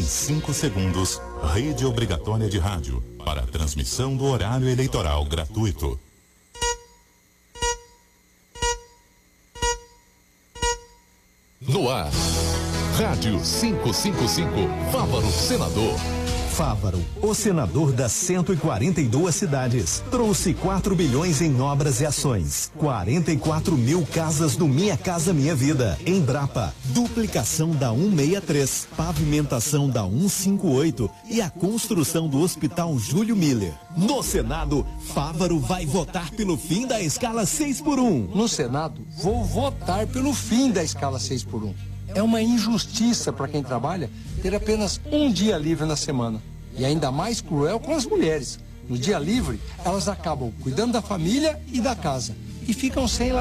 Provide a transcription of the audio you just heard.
5 segundos, rede obrigatória de rádio para a transmissão do horário eleitoral gratuito. No ar, Rádio 555, Fávaro Senador. Fávaro, o senador das 142 cidades, trouxe 4 bilhões em obras e ações, 44 mil casas do Minha Casa Minha Vida, Embrapa, duplicação da 163, pavimentação da 158 e a construção do Hospital Júlio Miller. No Senado, Fávaro vai votar pelo fim da escala 6x1. No Senado, vou votar pelo fim da escala 6x1. É uma injustiça para quem trabalha ter apenas um dia livre na semana. E ainda mais cruel com as mulheres. No dia livre, elas acabam cuidando da família e da casa. E ficam sem